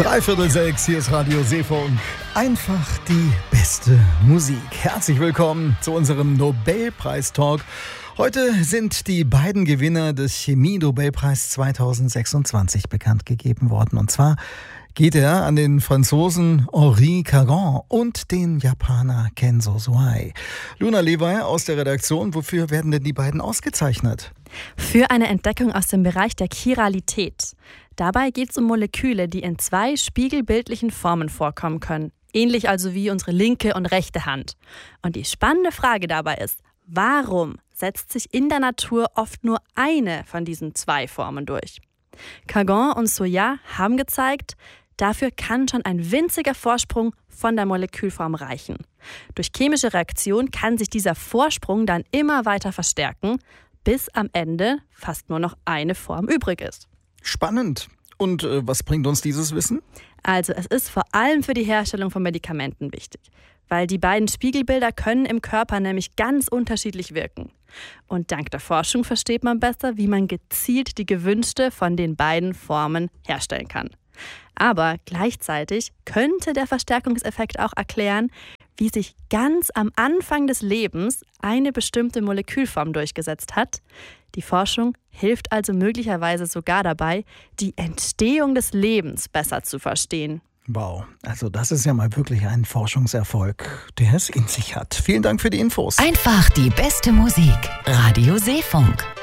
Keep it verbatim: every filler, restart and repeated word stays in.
Dreiviertel sechs, hier ist Radio Seefunk. Einfach die beste Musik. Herzlich willkommen zu unserem Nobelpreis-Talk. Heute sind die beiden Gewinner des Chemie-Nobelpreis zweitausendsechsundzwanzig bekannt gegeben worden. Und zwar geht er an den Franzosen Henri Caron und den Japaner Kenzo Suai. Luna Levi aus der Redaktion, wofür werden denn die beiden ausgezeichnet? Für eine Entdeckung aus dem Bereich der Chiralität. Dabei geht es um Moleküle, die in zwei spiegelbildlichen Formen vorkommen können. Ähnlich also wie unsere linke und rechte Hand. Und die spannende Frage dabei ist, warum setzt sich in der Natur oft nur eine von diesen zwei Formen durch? Caron und Suai haben gezeigt, dafür kann schon ein winziger Vorsprung von der Molekülform reichen. Durch chemische Reaktion kann sich dieser Vorsprung dann immer weiter verstärken, bis am Ende fast nur noch eine Form übrig ist. Spannend. Und äh, was bringt uns dieses Wissen? Also es ist vor allem für die Herstellung von Medikamenten wichtig, weil die beiden Spiegelbilder können im Körper nämlich ganz unterschiedlich wirken. Und dank der Forschung versteht man besser, wie man gezielt die gewünschte von den beiden Formen herstellen kann. Aber gleichzeitig könnte der Verstärkungseffekt auch erklären, wie sich ganz am Anfang des Lebens eine bestimmte Molekülform durchgesetzt hat. Die Forschung hilft also möglicherweise sogar dabei, die Entstehung des Lebens besser zu verstehen. Wow, also das ist ja mal wirklich ein Forschungserfolg, der es in sich hat. Vielen Dank für die Infos. Einfach die beste Musik. Radio Seefunk.